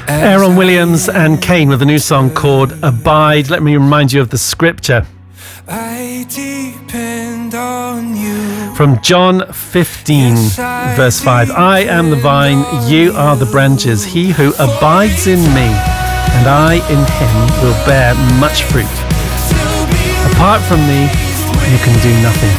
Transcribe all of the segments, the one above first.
Aaron Williams and Kane with a new song called Abide. Let me remind you of the scripture. I depend on you. From John 15, verse 5. I am the vine, you are the branches. He who abides in me and I in him will bear much fruit. Apart from me, you can do nothing.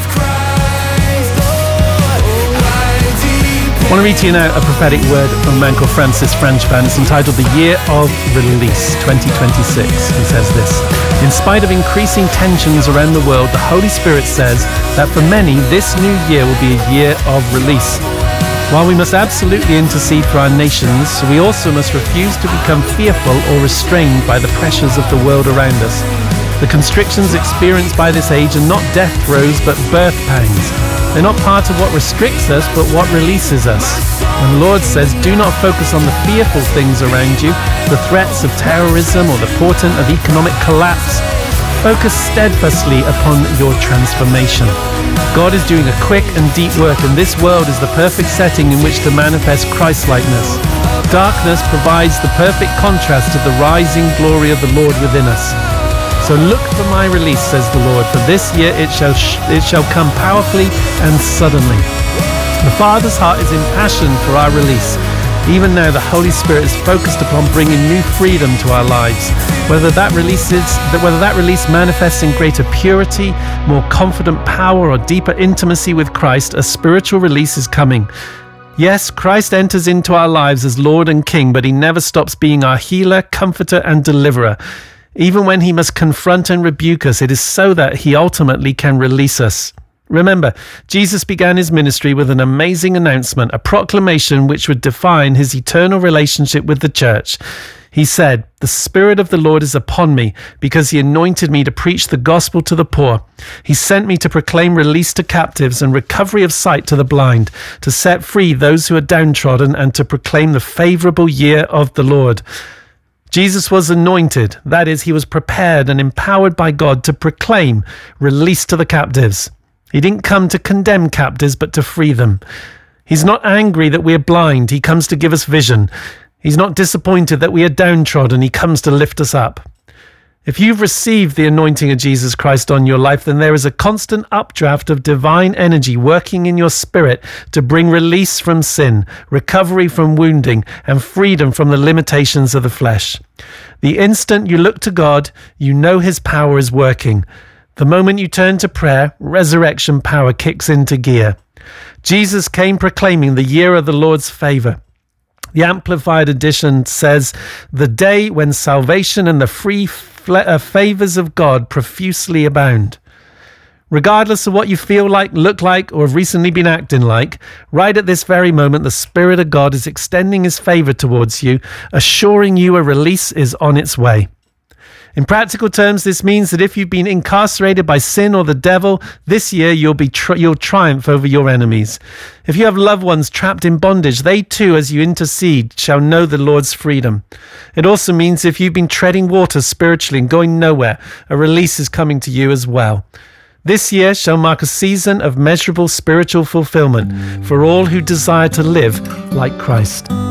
I want to read to you now a prophetic word from a man called Francis Franchpan. It's entitled The Year of Release 2026. He says this: in spite of increasing tensions around the world, the Holy Spirit says that for many, this new year will be a year of release. While we must absolutely intercede for our nations, we also must refuse to become fearful or restrained by the pressures of the world around us. The constrictions experienced by this age are not death throes, but birth pangs. They're not part of what restricts us, but what releases us. And the Lord says, do not focus on the fearful things around you, the threats of terrorism or the portent of economic collapse. Focus steadfastly upon your transformation. God is doing a quick and deep work, and this world is the perfect setting in which to manifest Christ-likeness. Darkness provides the perfect contrast to the rising glory of the Lord within us. So look for my release, says the Lord, for this year it shall come powerfully and suddenly. The Father's heart is impassioned for our release. Even now the Holy Spirit is focused upon bringing new freedom to our lives. Whether that release manifests in greater purity, more confident power, or deeper intimacy with Christ, a spiritual release is coming. Yes, Christ enters into our lives as Lord and King, but he never stops being our healer, comforter, and deliverer. Even when he must confront and rebuke us, it is so that he ultimately can release us. Remember, Jesus began his ministry with an amazing announcement, a proclamation which would define his eternal relationship with the church. He said, "The Spirit of the Lord is upon me, because he anointed me to preach the gospel to the poor. He sent me to proclaim release to captives and recovery of sight to the blind, to set free those who are downtrodden, and to proclaim the favorable year of the Lord." Jesus was anointed, that is, he was prepared and empowered by God to proclaim release to the captives. He didn't come to condemn captives, but to free them. He's not angry that we are blind, he comes to give us vision. He's not disappointed that we are downtrodden, he comes to lift us up. If you've received the anointing of Jesus Christ on your life, then there is a constant updraft of divine energy working in your spirit to bring release from sin, recovery from wounding, and freedom from the limitations of the flesh. The instant you look to God, you know his power is working. The moment you turn to prayer, resurrection power kicks into gear. Jesus came proclaiming the year of the Lord's favor. The Amplified Edition says, "The day when salvation and the free favors of God profusely abound." Regardless of what you feel like, look like, or have recently been acting like, right at this very moment, the Spirit of God is extending his favor towards you, assuring you a release is on its way. In practical terms, this means that if you've been incarcerated by sin or the devil, this year you'll triumph over your enemies. If you have loved ones trapped in bondage, they too, as you intercede, shall know the Lord's freedom. It also means if you've been treading water spiritually and going nowhere, a release is coming to you as well. This year shall mark a season of measurable spiritual fulfillment for all who desire to live like Christ.